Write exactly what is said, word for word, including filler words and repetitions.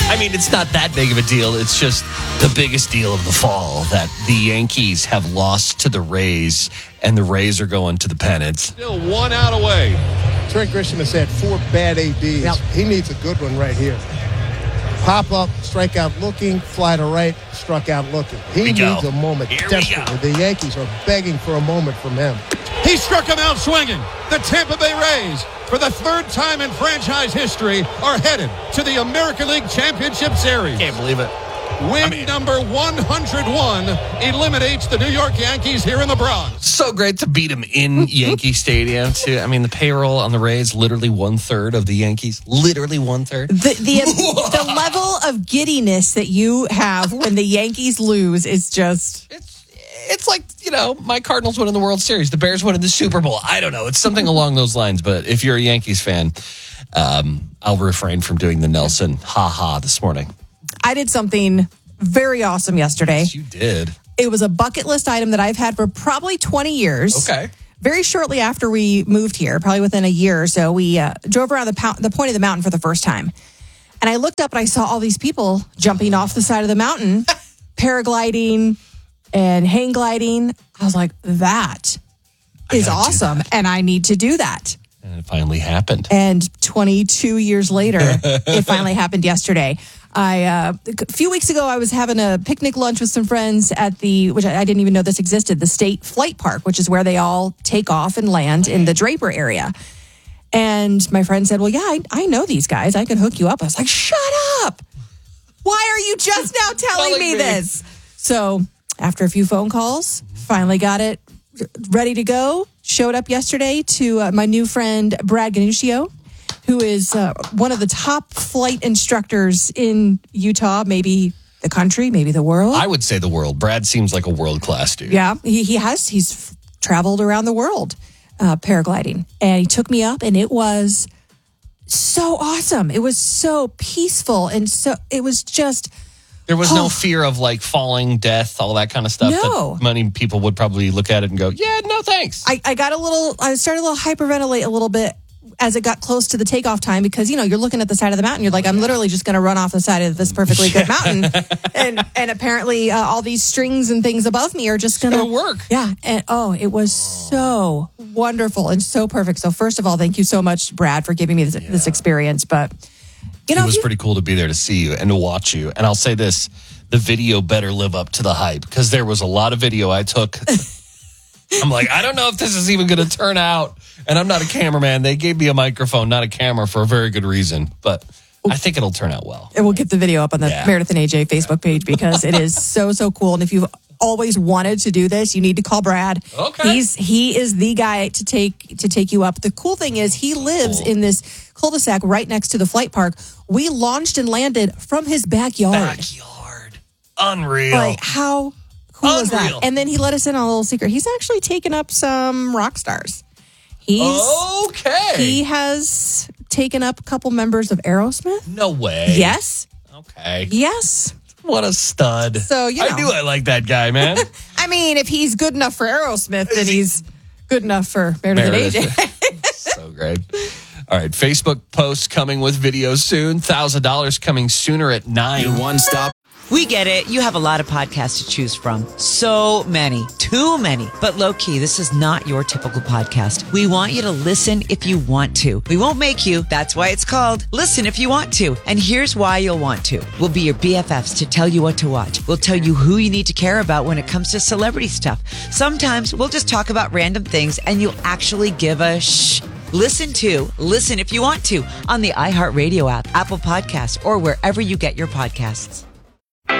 I mean, it's not that big of a deal. It's just the biggest deal of the fall that the Yankees have lost to the Rays, and the Rays are going to the pennant. Still one out away. Trent Grisham has had four bad A Bs. Yep. He needs a good one right here. Pop up, strike out looking, fly to right, struck out looking. He needs a moment Here desperately. The Yankees are begging for a moment from him. He struck him out swinging. The Tampa Bay Rays, for the third time in franchise history, are headed to the American League Championship Series. Can't believe it. Win I mean, number one hundred one eliminates the New York Yankees here in the Bronx. So great to beat them in Yankee Stadium, too. I mean, the payroll on the Rays, literally one-third of the Yankees. Literally one-third. The, the, the level of giddiness that you have when the Yankees lose is just... It's, it's like, you know, my Cardinals winning the World Series. The Bears winning the Super Bowl. I don't know. It's something along those lines. But if you're a Yankees fan, um, I'll refrain from doing the Nelson ha-ha this morning. I did something very awesome yesterday. Yes, you did. It was a bucket list item that I've had for probably twenty years. Okay. Very shortly after we moved here, probably within a year or so, we uh, drove around the, po- the point of the mountain for the first time. And I looked up and I saw all these people jumping off the side of the mountain, paragliding and hang gliding. I was like, that is awesome. That. And I need to do that. And it finally happened. And twenty-two years later, it finally happened yesterday. I uh, a few weeks ago, I was having a picnic lunch with some friends at the, which I, I didn't even know this existed, the State Flight Park, which is where they all take off and land in the Draper area. And my friend said, well, yeah, I, I know these guys. I can hook you up. I was like, shut up. Why are you just now telling, telling me, me this? So after a few phone calls, finally got it ready to go. Showed up yesterday to uh, my new friend, Brad Ganuccio, who is uh, one of the top flight instructors in Utah, maybe the country, maybe the world. I would say the world. Brad seems like a world-class dude. Yeah, he, he has. He's f- traveled around the world uh, paragliding. And he took me up, and it was so awesome. It was so peaceful, and so it was just... There was oh. no fear of like falling, death, all that kind of stuff. No. That many people would probably look at it and go, yeah, no thanks. I, I got a little... I started a little hyperventilate a little bit as it got close to the takeoff time, because, you know, you're looking at the side of the mountain. You're like, I'm literally just going to run off the side of this perfectly good mountain. And and apparently uh, all these strings and things above me are just going to work. Yeah. And oh, it was so wonderful and so perfect. So first of all, thank you so much, Brad, for giving me this, yeah. this experience. But, you know, it was you, pretty cool to be there to see you and to watch you. And I'll say this, the video better live up to the hype, because there was a lot of video I took. I'm like, I don't know if this is even going to turn out. And I'm not a cameraman. They gave me a microphone, not a camera, for a very good reason. But I think it'll turn out well. And we'll get the video up on the yeah. Meredith and A J Facebook page, because it is so, so cool. And if you've always wanted to do this, you need to call Brad. Okay. He's he is the guy to take to take you up. The cool thing is he lives cool. in this cul-de-sac right next to the flight park. We launched and landed from his backyard. Backyard. Unreal. Like, how cool Unreal. is that? And then he let us in on a little secret. He's actually taken up some rock stars. He's, okay. He has taken up a couple members of Aerosmith. No way. Yes. Okay. Yes. What a stud. So, you know. I knew I liked that guy, man. I mean, if he's good enough for Aerosmith, then he's good enough for Meredith, Meredith. and A J. So great. All right. Facebook post coming with videos soon. one thousand dollars coming sooner at nine. One stop. We get it. You have a lot of podcasts to choose from. So many. Too many. But low-key, this is not your typical podcast. We want you to listen if you want to. We won't make you. That's why it's called Listen If You Want To. And here's why you'll want to. We'll be your B F Fs to tell you what to watch. We'll tell you who you need to care about when it comes to celebrity stuff. Sometimes we'll just talk about random things and you'll actually give a shh. Listen to Listen If You Want To on the iHeartRadio app, Apple Podcasts, or wherever you get your podcasts.